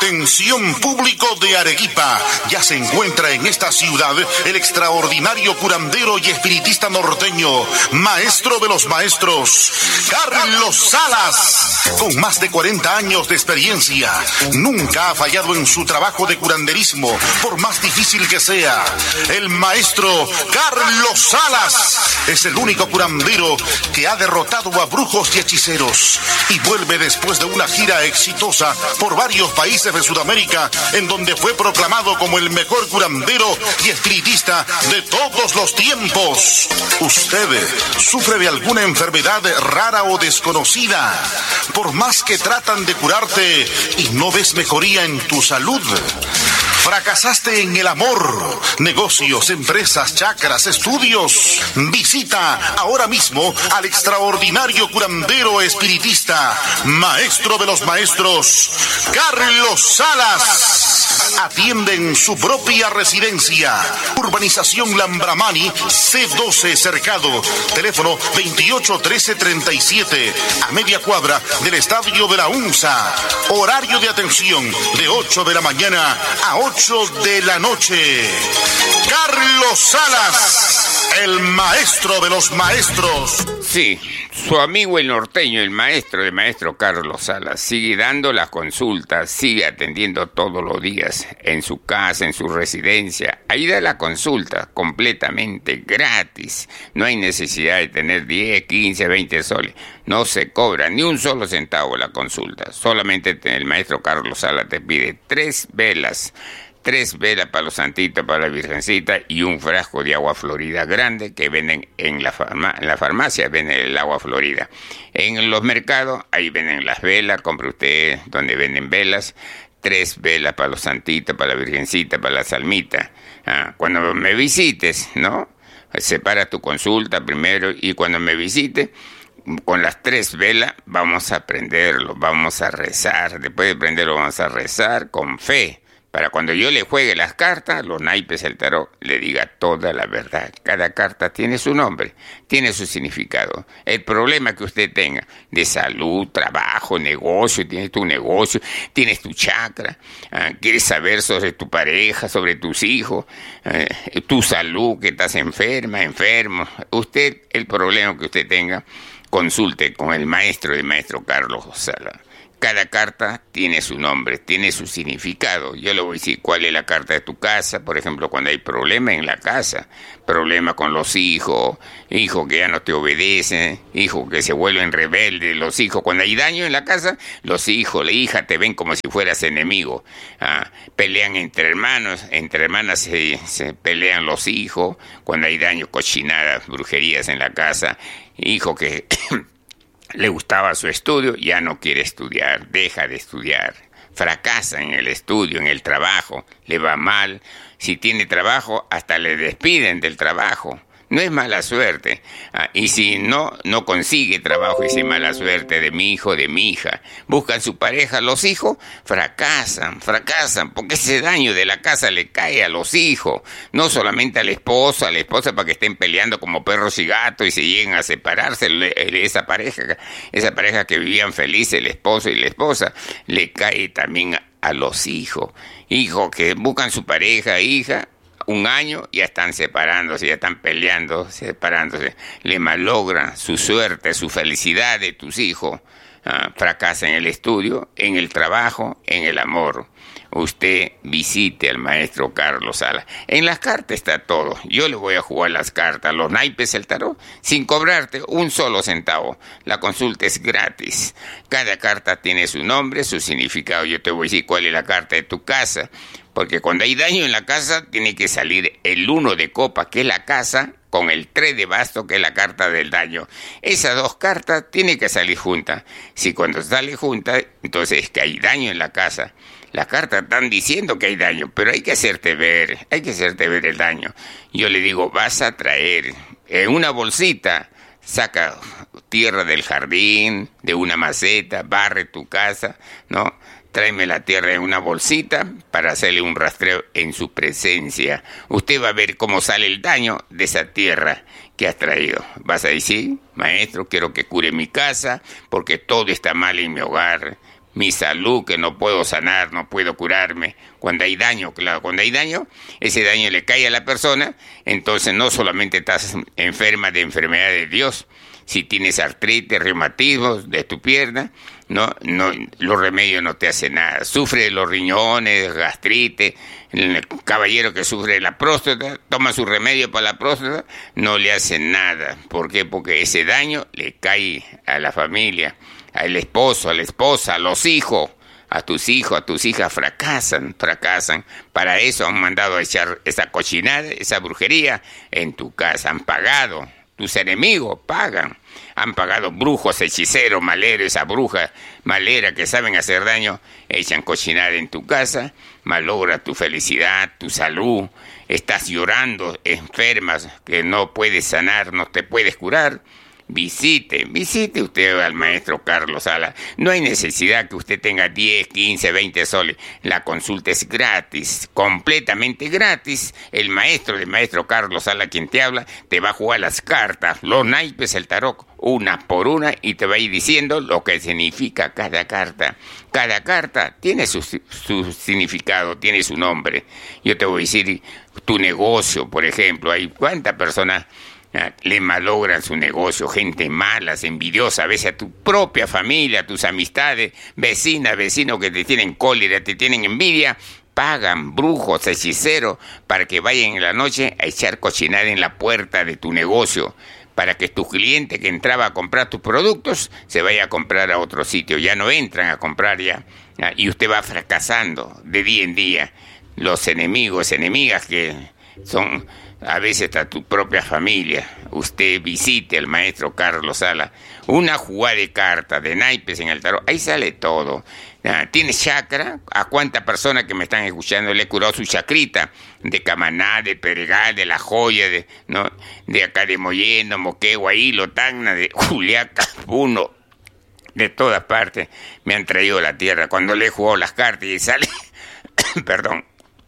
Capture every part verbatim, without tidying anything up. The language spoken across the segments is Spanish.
Atención público de Arequipa, ya se encuentra en esta ciudad el extraordinario curandero y espiritista norteño, maestro de los maestros, Carlos Salas. Con más de cuarenta años de experiencia, nunca ha fallado en su trabajo de curanderismo, por más difícil que sea. El maestro Carlos Salas es el único curandero que ha derrotado a brujos y hechiceros y vuelve después de una gira exitosa por varios países de Sudamérica, en donde fue proclamado como el mejor curandero y espiritista de todos los tiempos. ¿Usted sufre de alguna enfermedad rara o desconocida? Por más que tratan de curarte y no ves mejoría en tu salud. ¿Fracasaste en el amor, negocios, empresas, chakras, estudios? Visita ahora mismo al extraordinario curandero espiritista, maestro de los maestros, Carlos Salas. Atiende en su propia residencia. Urbanización Lambramani, C doce Cercado. Teléfono veintiocho trece treinta y siete, a media cuadra del estadio de la UNSA. Horario de atención de ocho de la mañana a ocho de la noche. Carlos Salas, el maestro de los maestros. Sí, su amigo el norteño, el maestro de maestro Carlos Salas, sigue dando las consultas, sigue atendiendo todos los días en su casa, en su residencia. Ahí da la consulta completamente gratis. No hay necesidad de tener diez, quince, veinte soles. No se cobra ni un solo centavo la consulta. Solamente el maestro Carlos Salas te pide tres velas. Tres velas para los santitos, para la virgencita y un frasco de agua florida grande que venden en la, farma, en la farmacia, venden el agua florida. En los mercados, ahí venden las velas, compre usted donde venden velas. Tres velas para los santitos, para la virgencita, para la salmita. Ah, cuando me visites, ¿no? Separa tu consulta primero y cuando me visite, con las tres velas vamos a prenderlo, vamos a rezar. Después de prenderlo vamos a rezar con fe. Para cuando yo le juegue las cartas, los naipes, el tarot, le diga toda la verdad. Cada carta tiene su nombre, tiene su significado. El problema que usted tenga de salud, trabajo, negocio, tienes tu negocio, tienes tu chakra, ¿eh? Quieres saber sobre tu pareja, sobre tus hijos, ¿eh? Tu salud, que estás enferma, enfermo. Usted, el problema que usted tenga, consulte con el maestro de maestro Carlos Salas. Cada carta tiene su nombre, tiene su significado. Yo le voy a decir cuál es la carta de tu casa, por ejemplo, cuando hay problema en la casa, problema con los hijos, hijos que ya no te obedecen, hijos que se vuelven rebeldes, los hijos, cuando hay daño en la casa, los hijos, la hija te ven como si fueras enemigo, ah, pelean entre hermanos, entre hermanas se, se pelean los hijos, cuando hay daño, cochinadas, brujerías en la casa, hijo que... le gustaba su estudio, ya no quiere estudiar, deja de estudiar, fracasa en el estudio, en el trabajo, le va mal, si tiene trabajo hasta le despiden del trabajo. No es mala suerte, ah, y si no, no consigue trabajo y si es mala suerte de mi hijo, de mi hija. Buscan su pareja, los hijos fracasan, fracasan, porque ese daño de la casa le cae a los hijos, no solamente a la esposa, a la esposa para que estén peleando como perros y gatos y se lleguen a separarse, esa pareja, esa pareja que vivían felices, el esposo y la esposa, le cae también a, a los hijos, hijos que buscan su pareja, hija, un año ya están separándose, ya están peleando, separándose, le malogran su suerte, su felicidad de tus hijos, uh, fracasa en el estudio, en el trabajo, en el amor. Usted visite al maestro Carlos Salas. En las cartas está todo. Yo le voy a jugar las cartas, los naipes, el tarot, sin cobrarte un solo centavo. La consulta es gratis. Cada carta tiene su nombre, su significado. Yo te voy a decir cuál es la carta de tu casa. Porque cuando hay daño en la casa, tiene que salir el uno de copa, que es la casa, con el tres de basto, que es la carta del daño. Esas dos cartas tienen que salir juntas. Si cuando sale junta, entonces es que hay daño en la casa. Las cartas están diciendo que hay daño, pero hay que hacerte ver, hay que hacerte ver el daño. Yo le digo, vas a traer en una bolsita, saca tierra del jardín, de una maceta, barre tu casa, ¿no? Tráeme la tierra en una bolsita para hacerle un rastreo en su presencia. Usted va a ver cómo sale el daño de esa tierra que has traído. Vas a decir, maestro, quiero que cure mi casa porque todo está mal en mi hogar. mi salud, que no puedo sanar, no puedo curarme. Cuando hay daño, claro, cuando hay daño, ese daño le cae a la persona, entonces no solamente estás enferma de enfermedad de Dios, si tienes artritis, reumatismos de tu pierna, no, no, los remedios no te hacen nada. Sufre de los riñones, gastritis, el caballero que sufre de la próstata, toma su remedio para la próstata, no le hace nada. ¿Por qué? Porque ese daño le cae a la familia, al esposo, a la esposa, a los hijos. A tus hijos, a tus hijas fracasan, fracasan. Para eso han mandado a echar esa cochinada, esa brujería en tu casa. Han pagado. Tus enemigos pagan. Han pagado brujos, hechiceros, maleros, esa bruja malera que saben hacer daño. Echan cochinada en tu casa. Malogra tu felicidad, tu salud. Estás llorando, enfermas, que no puedes sanar, no te puedes curar. Visite, visite usted al maestro Carlos Salas. No hay necesidad que usted tenga diez, quince, veinte soles. La consulta es gratis, completamente gratis. El maestro del maestro Carlos Salas, quien te habla, te va a jugar las cartas, los naipes, el tarot, una por una, y te va a ir diciendo lo que significa cada carta. Cada carta tiene su, su significado, tiene su nombre. Yo te voy a decir, tu negocio, por ejemplo, hay cuántas personas le malogran su negocio, gente mala, envidiosa, a veces a tu propia familia, a tus amistades, vecinas, vecinos que te tienen cólera, te tienen envidia, pagan brujos, hechiceros, para que vayan en la noche a echar cochinada en la puerta de tu negocio, para que tu cliente que entraba a comprar tus productos se vaya a comprar a otro sitio. Ya no entran a comprar ya, y usted va fracasando de día en día. Los enemigos, enemigas que son a veces hasta tu propia familia. Usted visite al maestro Carlos Salas. Una jugada de cartas, de naipes en el tarot, ahí sale todo. ¿Tiene chakra? ¿A cuántas personas que me están escuchando le he curado su chacrita? De Camaná, de Pedregal, de La Joya, de, ¿no? de acá de Mollendo, Moquegua, Hilo, Tacna, de Juliaca, Puno, de todas partes me han traído la tierra. Cuando le he jugado las cartas y sale, perdón,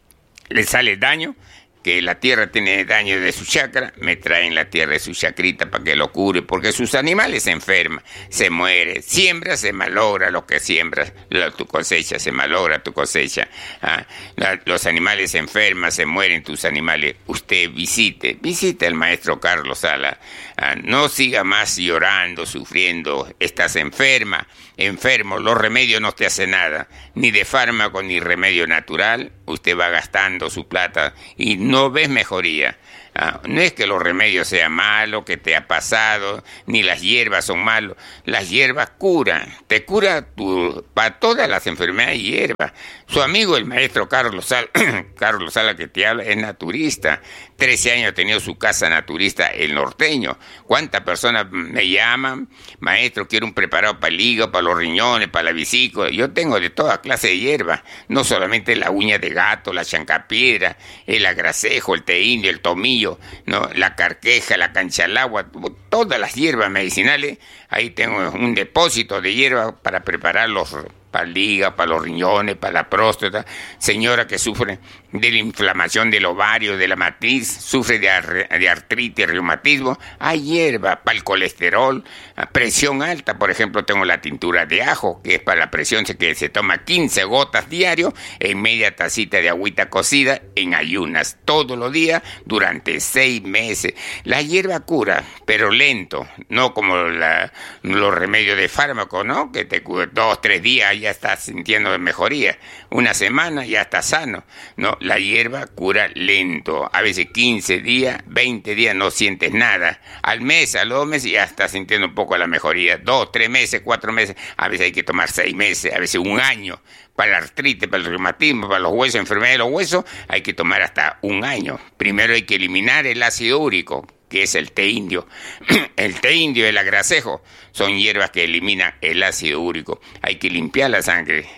le sale daño, que la tierra tiene daño de su chakra, me traen la tierra de su chacrita para que lo cure, porque sus animales se enferman, se mueren, siembra, se malogra lo que siembras, la, tu cosecha, se malogra tu cosecha, ah, la, los animales se enferman, se mueren tus animales. Usted visite, visite al maestro Carlos Salas, ah, no siga más llorando, sufriendo, estás enferma, enfermo, los remedios no te hacen nada, ni de fármaco ni remedio natural, usted va gastando su plata y no ves mejoría. Ah, no es que los remedios sean malos, que te ha pasado, ni las hierbas son malos. Las hierbas curan, te cura tu, para todas las enfermedades y hierbas. Su amigo, el maestro Carlos Salas, Carlos Salas que te habla, es naturista. trece años ha tenido su casa naturista, el Norteño. ¿Cuántas personas me llaman? Maestro, quiero un preparado para el hígado, para los riñones, para la vesícula. Yo tengo de toda clase de hierbas, no solamente la uña de gato, la chancapiedra, el agracejo, el té indio, el tomillo, no, la carqueja, la canchalagua, todas las hierbas medicinales. Ahí tengo un depósito de hierbas para preparar los para el hígado, para los riñones, para la próstata. Señora que sufre de la inflamación del ovario, de la matriz, sufre de, ar de artritis, reumatismo, hay hierba para el colesterol, presión alta, por ejemplo, tengo la tintura de ajo, que es para la presión, que se toma quince gotas diario en media tacita de agüita cocida en ayunas, todos los días, durante seis meses. La hierba cura, pero lento, no como la, los remedios de fármaco, ¿no? Que te cura dos, tres días, ya estás sintiendo mejoría, una semana ya estás sano, ¿no? La hierba cura lento, a veces quince días, veinte días no sientes nada, al mes, a los dos meses ya estás sintiendo un poco la mejoría, dos, tres meses, cuatro meses, a veces hay que tomar seis meses, a veces un año, para la artritis, para el reumatismo, para los huesos, enfermedad de los huesos, hay que tomar hasta un año. Primero hay que eliminar el ácido úrico, que es el té indio. El té indio y el agracejo son hierbas que eliminan el ácido úrico. Hay que limpiar la sangre.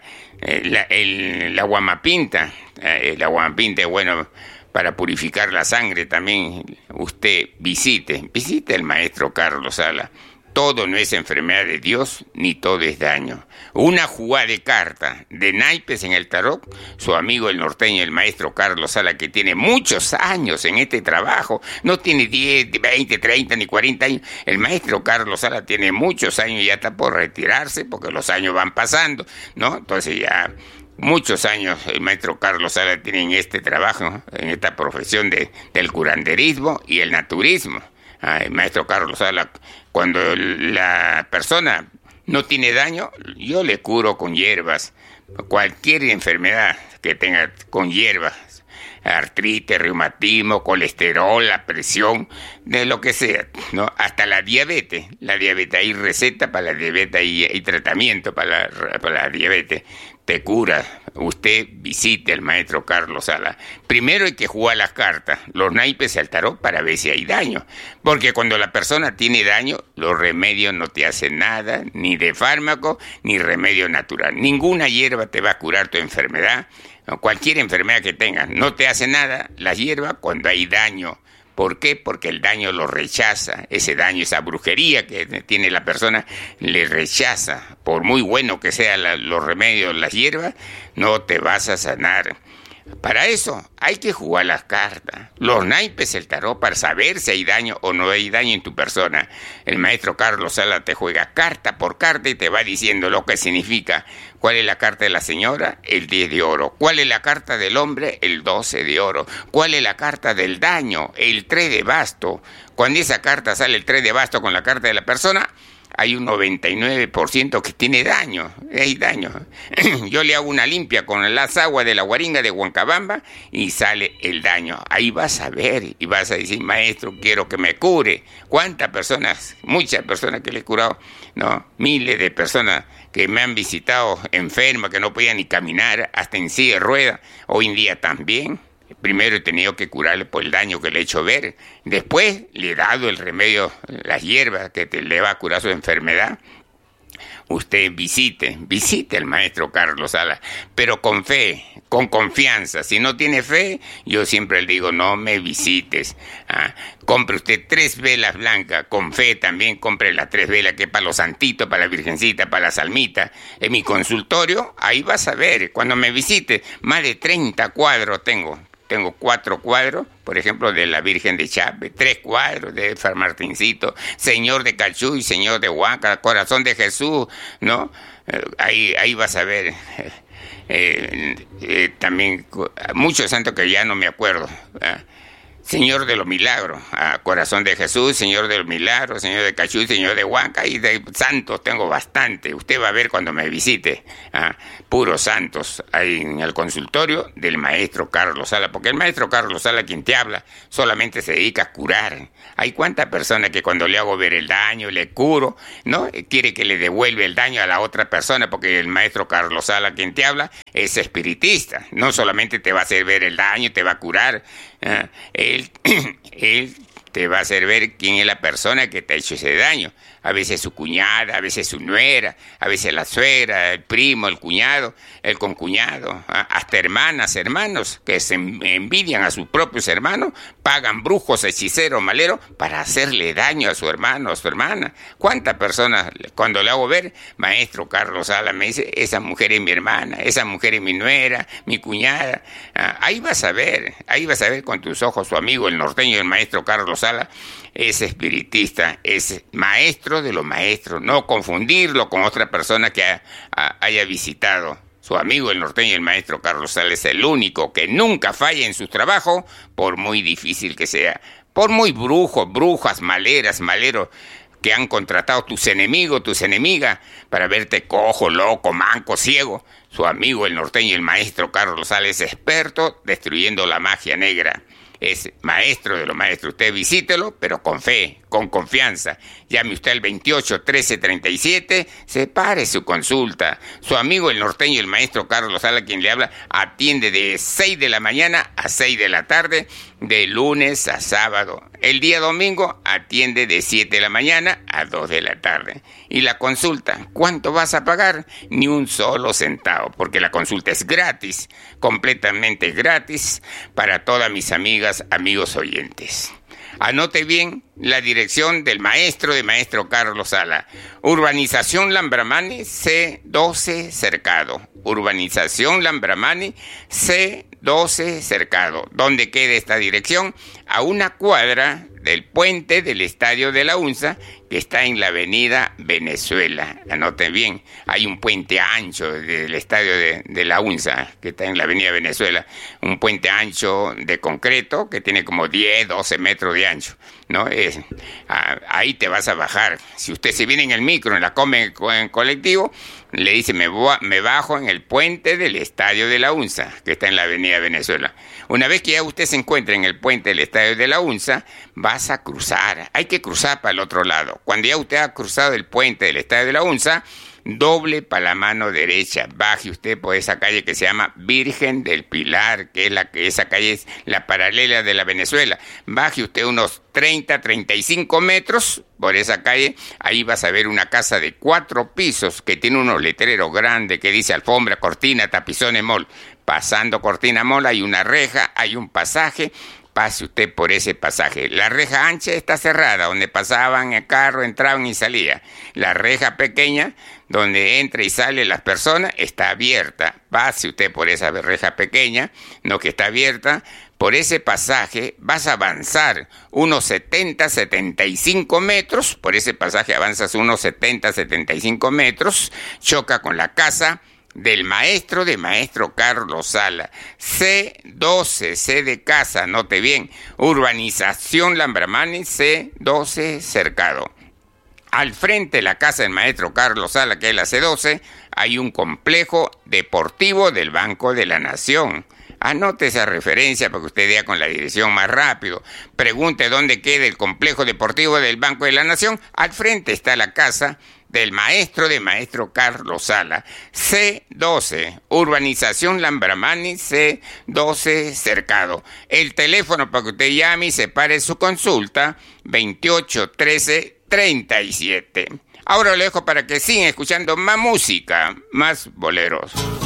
La, el, la guamapinta, la guamapinta es bueno para purificar la sangre también. Usted visite, visite al maestro Carlos Salas. Todo no es enfermedad de Dios, ni todo es daño. Una jugada de carta de naipes en el tarot, su amigo el norteño, el maestro Carlos Sala, que tiene muchos años en este trabajo, no tiene diez, veinte, treinta ni cuarenta años. El maestro Carlos Sala tiene muchos años y ya está por retirarse porque los años van pasando, ¿no? Entonces ya muchos años el maestro Carlos Sala tiene en este trabajo, ¿no? En esta profesión de, del curanderismo y el naturismo. Ah, el maestro Carlos Sala, cuando la persona no tiene daño, yo le curo con hierbas. Cualquier enfermedad que tenga con hierbas, artritis, reumatismo, colesterol, la presión, de lo que sea, ¿no? Hasta la diabetes. La diabetes, hay receta para la diabetes, hay, hay tratamiento para la, para la diabetes. Te cura. Usted visite al maestro Carlos Sala. Primero hay que jugar las cartas, los naipes y el tarot para ver si hay daño. Porque cuando la persona tiene daño, los remedios no te hacen nada, ni de fármaco, ni remedio natural. Ninguna hierba te va a curar tu enfermedad. Cualquier enfermedad que tengas, no te hace nada la hierba cuando hay daño. ¿Por qué? Porque el daño lo rechaza, ese daño, esa brujería que tiene la persona, le rechaza. Por muy bueno que sean la, los remedios, las hierbas, no te vas a sanar. Para eso hay que jugar las cartas, los naipes, el tarot, para saber si hay daño o no hay daño en tu persona. El maestro Carlos Sala te juega carta por carta y te va diciendo lo que significa. ¿Cuál es la carta de la señora? El diez de oro. ¿Cuál es la carta del hombre? El doce de oro. ¿Cuál es la carta del daño? El tres de basto. Cuando esa carta sale el tres de basto con la carta de la persona, hay un noventa y nueve por ciento que tiene daño, hay daño. Yo le hago una limpia con las aguas de la Guaringa de Huancabamba y sale el daño. Ahí vas a ver y vas a decir, maestro, quiero que me cure. ¿Cuántas personas? Muchas personas que le he curado, ¿no? Miles de personas que me han visitado enfermas, que no podían ni caminar, hasta en silla de ruedas. Hoy en día también. Primero he tenido que curarle por el daño que le he hecho ver. Después le he dado el remedio, las hierbas que te, le va a curar su enfermedad. Usted visite, visite al maestro Carlos Sala, pero con fe, con confianza. Si no tiene fe, yo siempre le digo, no me visites. Ah, compre usted tres velas blancas, con fe también compre las tres velas, que es para los santitos, para la virgencita, para la salmita. En mi consultorio, ahí vas a ver, cuando me visite, más de treinta cuadros tengo. Tengo cuatro cuadros, por ejemplo, de la Virgen de Chape, tres cuadros de San Martincito, Señor de Cachuy, Señor de Huanca, Corazón de Jesús, ¿no? Eh, ahí, ahí vas a ver. Eh, eh, eh, también muchos santos que ya no me acuerdo. ¿eh? Señor de los Milagros, ah, Corazón de Jesús, Señor de los Milagros, Señor de Cachuy, Señor de Huanca, y de santos tengo bastante. Usted va a ver cuando me visite, ah, puros santos ahí en el consultorio del maestro Carlos Sala, porque el maestro Carlos Sala, quien te habla, solamente se dedica a curar. Hay cuántas personas que cuando le hago ver el daño, le curo, ¿no? Quiere que le devuelva el daño a la otra persona, porque el maestro Carlos Sala, quien te habla, es espiritista. No solamente te va a hacer ver el daño, te va a curar. ¿eh? Él, él te va a hacer ver quién es la persona que te ha hecho ese daño. A veces su cuñada, a veces su nuera, a veces la suegra, el primo, el cuñado, el concuñado, hasta hermanas, hermanos que se envidian a sus propios hermanos, pagan brujos, hechiceros, maleros para hacerle daño a su hermano, a su hermana. ¿Cuántas personas, cuando le hago ver, maestro Carlos Sala, me dice, esa mujer es mi hermana, esa mujer es mi nuera, mi cuñada? Ah, ahí vas a ver, ahí vas a ver con tus ojos su amigo, el norteño, el maestro Carlos Sala, es espiritista, es maestro de los maestros, no confundirlo con otra persona que ha, ha, haya visitado. Su amigo el norteño, el maestro Carlos Sala, es el único que nunca falla en su trabajo, por muy difícil que sea, por muy brujos, brujas, maleras, maleros que han contratado tus enemigos, tus enemigas, para verte cojo, loco, manco, ciego. Su amigo el norteño, el maestro Carlos Sala, es experto destruyendo la magia negra. Es maestro de los maestros. Usted visítelo, pero con fe, con confianza. Llame usted al veintiocho trece treinta y siete, separe su consulta. Su amigo el norteño, el maestro Carlos Sala, quien le habla, atiende de seis de la mañana a seis de la tarde, de lunes a sábado. El día domingo atiende de siete de la mañana a dos de la tarde. Y la consulta, ¿cuánto vas a pagar? Ni un solo centavo, porque la consulta es gratis, completamente gratis, para todas mis amigas, amigos oyentes. Anote bien la dirección del maestro de maestro Carlos Sala. Urbanización Lambramani, C doce Cercado. Urbanización Lambramani, C doce Cercado. ¿Dónde queda esta dirección? A una cuadra del puente del Estadio de la UNSA, que está en la avenida Venezuela. Anoten bien, hay un puente ancho del Estadio de, de la UNSA, que está en la avenida Venezuela. Un puente ancho de concreto que tiene como diez, doce metros de ancho, ¿no? Es, a, ahí te vas a bajar. Si usted se viene en el micro, en la come en colectivo, le dice, me, voy, me bajo en el puente del Estadio de la UNSA, que está en la avenida Venezuela. Una vez que ya usted se encuentra en el puente del Estadio de la UNSA, vas a cruzar. Hay que cruzar para el otro lado. Cuando ya usted ha cruzado el puente del Estadio de la UNSA, doble para la mano derecha. Baje usted por esa calle que se llama Virgen del Pilar, que es la que esa calle es la paralela de la Venezuela. Baje usted unos treinta, treinta y cinco metros por esa calle. Ahí vas a ver una casa de cuatro pisos que tiene unos letreros grandes que dice alfombra, cortina, tapizones, mall. Pasando Cortina Mall hay una reja, hay un pasaje. Pase usted por ese pasaje. La reja ancha está cerrada, donde pasaban el carro, entraban y salían. La reja pequeña, donde entra y sale las personas, está abierta. Pase usted por esa reja pequeña, no que está abierta. Por ese pasaje vas a avanzar unos setenta, setenta y cinco metros. Por ese pasaje avanzas unos setenta, setenta y cinco metros. Choca con la casa del maestro de maestro Carlos Sala, C doce, C de casa, note bien, Urbanización Lambramani, C doce Cercado. Al frente de la casa del maestro Carlos Sala, que es la C doce, hay un complejo deportivo del Banco de la Nación. Anote esa referencia para que usted vea con la dirección más rápido. Pregunte dónde queda el complejo deportivo del Banco de la Nación. Al frente está la casa del maestro de maestro Carlos Sala, C doce, Urbanización Lambramani, C doce Cercado. El teléfono para que usted llame y separe su consulta, veintiocho, trece, treinta y siete. Ahora lo dejo para que sigan escuchando más música, más boleros.